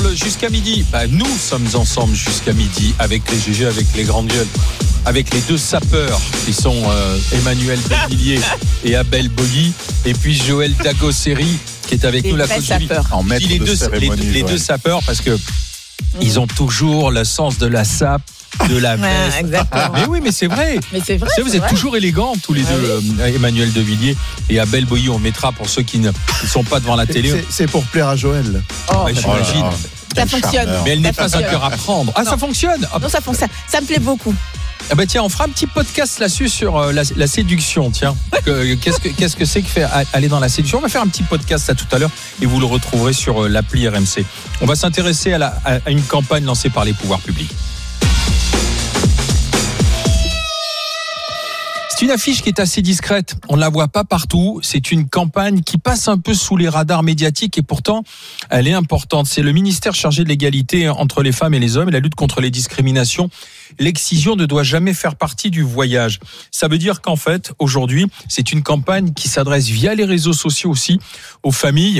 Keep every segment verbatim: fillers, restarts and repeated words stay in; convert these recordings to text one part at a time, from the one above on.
ensemble jusqu'à midi. Bah, nous sommes ensemble jusqu'à midi avec les G G, avec les grandes gueules, avec les deux sapeurs qui sont euh, Emmanuel Devilliers et Abel Boilly, et puis Joël Dagosseri qui est avec les nous la vrais coach sapeurs. En maître les, de deux, les, les deux sapeurs parce que mmh. ils ont toujours le sens de la sape, de la veste. Ouais, mais oui, mais c'est vrai. Mais c'est vrai. C'est vous c'est êtes vrai. toujours élégants tous les ah, deux, oui. euh, Emmanuel Devilliers et Abel Boilly. On mettra pour ceux qui ne qui sont pas devant la télé. C'est, c'est pour plaire à Joël. Oh, ouais, j'imagine. Oh ça fonctionne. Mais elle n'est ça pas fonctionne. un cœur à prendre. Ah, non. ça fonctionne. Ah, non, ça fonctionne. Ça me plaît beaucoup. Ah bah tiens, on fera un petit podcast là-dessus sur euh, la, la séduction. Tiens, que, qu'est-ce que qu'est-ce que c'est que faire aller dans la séduction ? On va faire un petit podcast là tout à l'heure et vous le retrouverez sur euh, l'appli R M C. On va s'intéresser à, la, à une campagne lancée par les pouvoirs publics. C'est une affiche qui est assez discrète, on ne la voit pas partout, c'est une campagne qui passe un peu sous les radars médiatiques et pourtant elle est importante. C'est le ministère chargé de l'égalité entre les femmes et les hommes et la lutte contre les discriminations. L'excision ne doit jamais faire partie du voyage. Ça veut dire qu'en fait, aujourd'hui, c'est une campagne qui s'adresse via les réseaux sociaux aussi aux familles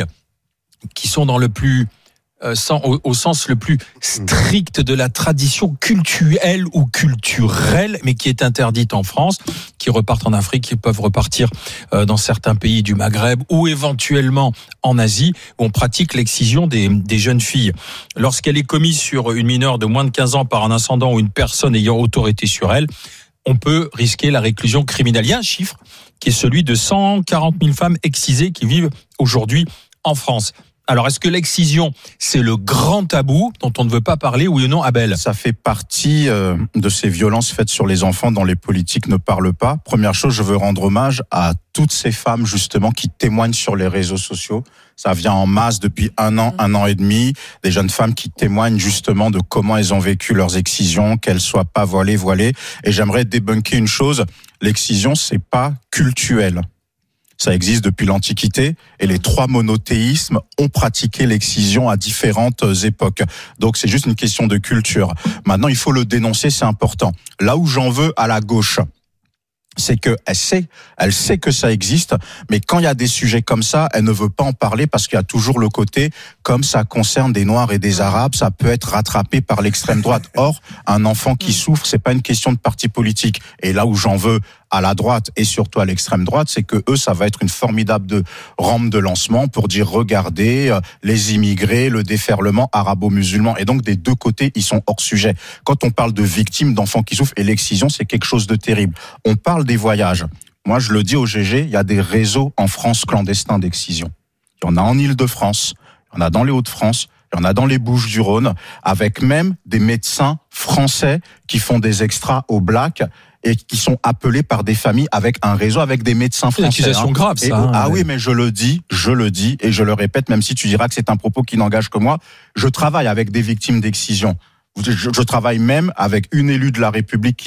qui sont dans le plus... Euh, sans, au, au sens le plus strict de la tradition cultuelle ou culturelle, mais qui est interdite en France, qui repartent en Afrique, qui peuvent repartir euh, dans certains pays du Maghreb ou éventuellement en Asie, où on pratique l'excision des, des jeunes filles. Lorsqu'elle est commise sur une mineure de moins de quinze ans par un ascendant ou une personne ayant autorité sur elle, on peut risquer la réclusion criminelle. Il y a un chiffre qui est celui de cent quarante mille femmes excisées qui vivent aujourd'hui en France. Alors, est-ce que l'excision, c'est le grand tabou dont on ne veut pas parler, oui ou non, Abel ? Ça fait partie euh, de ces violences faites sur les enfants dont les politiques ne parlent pas. Première chose, je veux rendre hommage à toutes ces femmes, justement, qui témoignent sur les réseaux sociaux. Ça vient en masse depuis un an, un an et demi. Des jeunes femmes qui témoignent, justement, de comment elles ont vécu leurs excisions, qu'elles soient pas voilées, voilées. Et j'aimerais débunker une chose. L'excision, c'est pas cultuel. Ça existe depuis l'Antiquité et les trois monothéismes ont pratiqué l'excision à différentes époques. Donc c'est juste une question de culture. Maintenant, il faut le dénoncer, c'est important. Là où j'en veux à la gauche, c'est que elle sait, elle sait que ça existe, mais quand il y a des sujets comme ça, elle ne veut pas en parler parce qu'il y a toujours le côté, comme ça concerne des Noirs et des Arabes, ça peut être rattrapé par l'extrême droite. Or, un enfant qui souffre, c'est pas une question de parti politique. Et là où j'en veux à la droite et surtout à l'extrême droite, c'est que eux, ça va être une formidable de, rampe de lancement pour dire, regardez, euh, les immigrés, le déferlement arabo-musulman. Et donc, des deux côtés, ils sont hors sujet. Quand on parle de victimes, d'enfants qui souffrent, et l'excision, c'est quelque chose de terrible. On parle des voyages. Moi, je le dis au G G, il y a des réseaux en France clandestins d'excision. Il y en a en Île-de-France, il y en a dans les Hauts-de-France, il y en a dans les Bouches-du-Rhône, avec même des médecins français qui font des extras au black et qui sont appelés par des familles avec un réseau, avec des médecins français. C'est une accusation hein. grave, ça. Et, hein, ah ouais. oui, mais je le dis, je le dis, et je le répète, même si tu diras que c'est un propos qui n'engage que moi, je travaille avec des victimes d'excision. Je, je travaille même avec une élue de la République qui